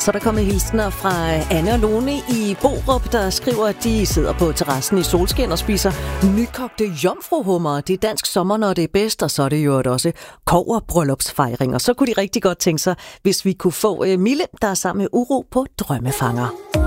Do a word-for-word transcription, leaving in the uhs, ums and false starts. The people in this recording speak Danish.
Så er der kommet hilsner fra Anne og Lone i Borup, der skriver, at de sidder på terrassen i solskin og spiser nykogte jomfruhummer. Det er dansk sommer, når det er bedst, og så er det jo også kobberbryllupsfejringer. Så kunne de rigtig godt tænke sig, hvis vi kunne få Mille, der er sammen med Uro på Drømmefanger.